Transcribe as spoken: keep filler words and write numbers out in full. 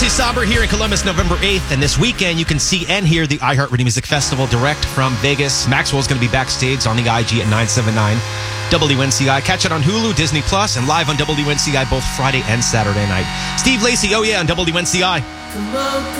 Lucy Somber here in Columbus, November eighth. And this weekend, you can see and hear the iHeartRadio Music Festival direct from Vegas. Maxwell's going to be backstage on the I G at nine seventy-nine W N C I. Catch it on Hulu, Disney Plus, and live on W N C I both Friday and Saturday night. Steve Lacy, oh yeah, on W N C I.